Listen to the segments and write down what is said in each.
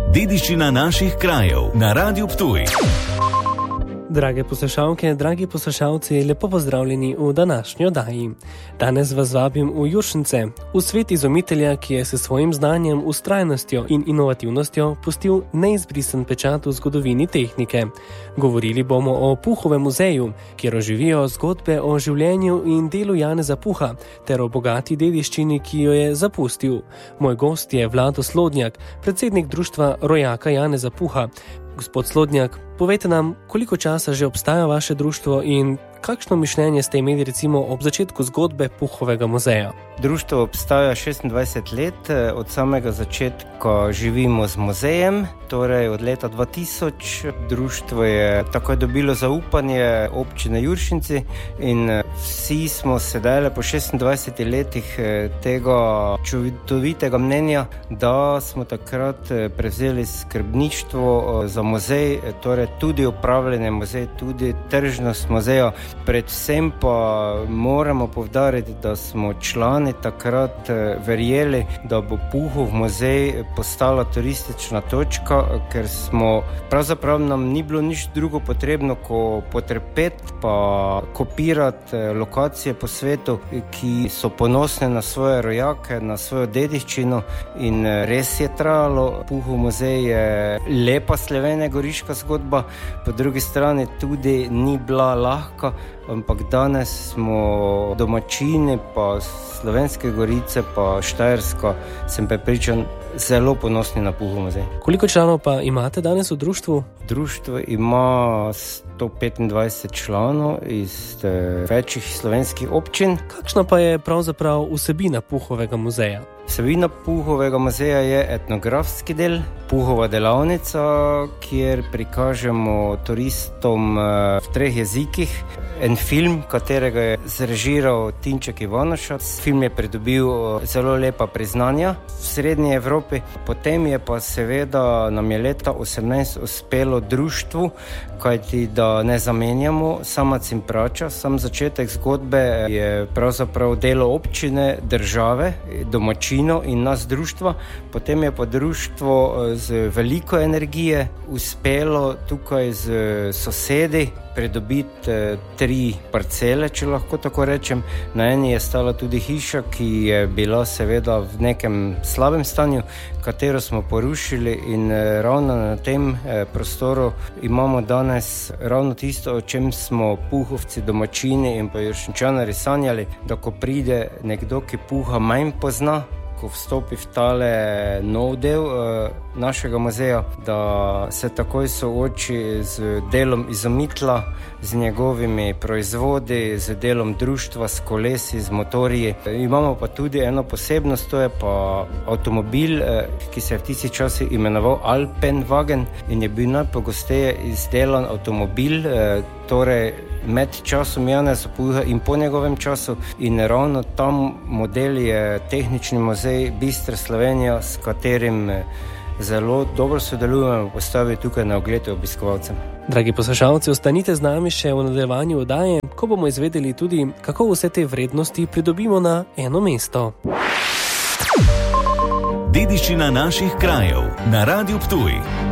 Dediščina naših krajev na Radiu Ptuj. Drage poslušalke, dragi poslušalci, lepo pozdravljeni v današnji oddaji. Danes vas vabim v Juršence, v svet izumitelja, ki je s svojim znanjem, vztrajnostjo in inovativnostjo pustil neizbrisen pečat v zgodovini tehnike. Govorili bomo o Puhovem muzeju, kjer oživijo zgodbe o življenju in delu Janeza Puha, ter o bogati dediščini, ki jo je zapustil. Moj gost je Vlado Slodnjak, predsednik društva rojaka Janeza Puha. Gospod Slodnjak, povejte nam, koliko časa že obstaja vaše društvo in kakšno mišljenje ste imeli recimo ob začetku zgodbe Puhovega muzeja? Društvo obstaja 26 let, od samega začetka živimo z muzejem, torej od leta 2000. Društvo je takoj dobilo zaupanje občine Juršenci in vsi smo sedaj po 26 letih tega čudovitega mnenja, da smo takrat prevzeli skrbništvo za muzej, torej tudi upravljanje muzeja, tudi tržnost muzeja. Predvsem pa moramo poudariti, da smo člani takrat verjeli, da bo Puhov muzej postala turistična točka, ker smo pravzaprav nam ni bilo nič drugo potrebno, ko potrpeti pa kopirati lokacije po svetu, ki so ponosne na svoje rojake, na svojo dediščino, in res je trajalo. Puhov muzej je lepa Slovene goriška zgodba, po drugi strani tudi ni bila lahka, ampak danes smo domačini pa Slovenske Gorice pa Štajerska, sem prepričan, zelo ponosni na Puhov muzej. Koliko članov pa imate danes v društvu? Društvo ima 125 članov iz večjih slovenskih občin. Kakšna pa je pravzaprav vsebina Puhovega muzeja? Vsebina Puhovega muzeja je etnografski del, Puhova delavnica, kjer prikažemo turistom v 3 jezikih en film, katerega je zrežiral Tinček Ivanoša. Film je pridobil zelo lepa priznanja v Srednji Evropi. Potem je pa seveda nam je leta 2018 uspelo društvu, kajti da ne zamenjamo sama Cimprača. Sam začetek zgodbe je pravzaprav delo občine, države, domačino in nas društva. Potem je pa društvo z veliko energije uspelo tukaj z sosedi pridobiti 3 parcele, če lahko tako rečem. Na eni je stala tudi hiša, ki je bila seveda v nekem slabem stanju, katero smo porušili, in ravno na tem prostoru imamo danes ravno tisto, o čem smo Puhovci domačini in pa Juršenčanari sanjali, da ko pride nekdo, ki Puha manj pozna, ko vstopi v tale nov del našega muzeja, da se takoj sooči z delom izumitelja, z njegovimi proizvodi, z delom društva, s kolesi, z motorji. Imamo pa tudi eno posebnost, to je pa avtomobil, ki se je v tisti časi imenoval Alpenwagen in je bil najpogosteje izdelan avtomobil, torej med časom Janeza Puha in po njegovem času, in ravno tam model je Tehnični muzej Bistra Slovenija, s katerim zelo dobro sodelujemo, postavi tukaj na ogled obiskovalcem. Dragi poslušalci, ostanite z nami še v nadaljevanju oddaje, ko bomo izvedeli tudi, kako vse te vrednosti pridobimo na eno mesto. Dediščina naših krajev na Radiu Ptuj.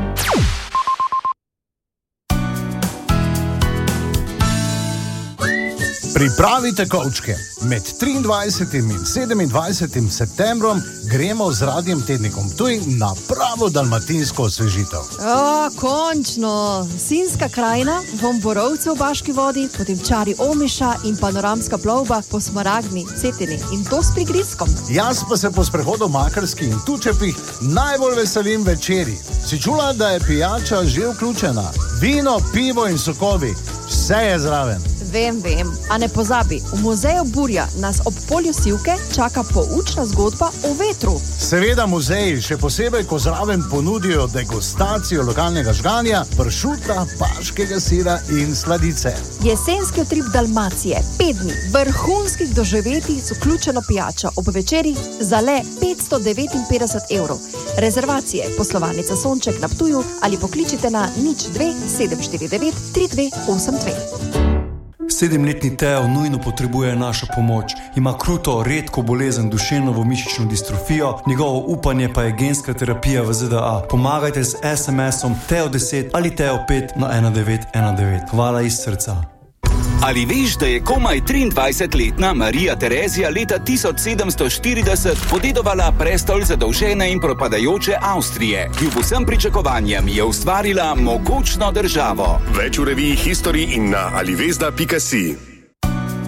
Pripravite kovčke. Med 23. in 27. septembrom gremo z Radiem Tednikom Ptuj na pravo dalmatinsko osvežitev. Končno! Sinjska krajina, vonj borovcev v Baški vodi, potem čari Omiša in panoramska plovba po Smaragdni, Cetini, in to s prigrizkom. Jaz pa se po sprehodu Makarski in Tučepih najbolj veselim večeri. Si čula, da je pijača že vključena? Vino, pivo in sokovi, vse je zraven. Vem, a ne pozabi, v muzeju Burja nas ob polju Sivke čaka poučna zgodba o vetru. Seveda muzeji, še posebej, ko zraven ponudijo degustacijo lokalnega žganja, pršuta, paškega sira in sladice. Jesenski utrip Dalmacije, 5 dni vrhunskih doživetij z vključeno pijačo ob večerih za le 559 €. Rezervacije poslovalnica Sonček na Ptuju ali pokličite na 02 749 3282. 7-letni Teo nujno potrebuje našo pomoč. Ima kruto, redko bolezen duševno-mišično distrofijo, njegovo upanje pa je genska terapija v ZDA. Pomagajte z SMS-om Teo10 ali Teo5 na 1919. Hvala iz srca. Ali veš, da je komaj 23-letna Marija Terezija leta 1740 podedovala prestol zadolžene in propadajoče Avstrije, ki v vsem pričakovanjem je ustvarila mogočno državo? Več v reviji History in na alivesda.si.